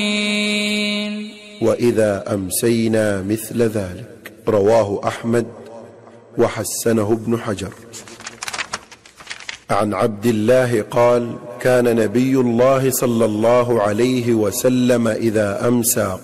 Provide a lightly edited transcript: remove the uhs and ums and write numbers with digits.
وإذا أمسينا مثل ذلك. رواه أحمد وحسنه ابن حجر. عن عبد الله قال: كان نبي الله صلى الله عليه وسلم إذا أمسى